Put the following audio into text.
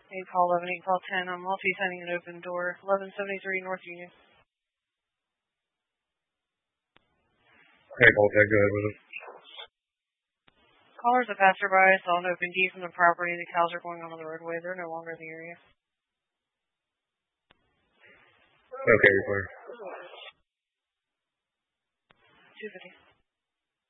8 call 11, 8 call 10. I'm multi-sending an open door. 1173 North Union. Okay, call tag, go ahead with it. Callers a passerby saw an open D from the property. The cows are going onto the roadway. They're no longer in the area. Okay, you're clear. 250.